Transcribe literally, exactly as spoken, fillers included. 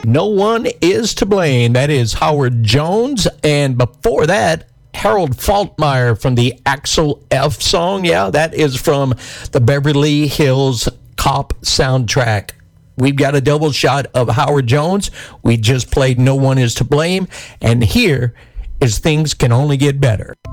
No One Is to Blame. That is Howard Jones. And before that, Harold Faltermeyer from the Axel F song. Yeah, that is from the Beverly Hills Cop soundtrack. We've got a double shot of Howard Jones. We just played No One Is to Blame. And here is Things Can Only Get Better.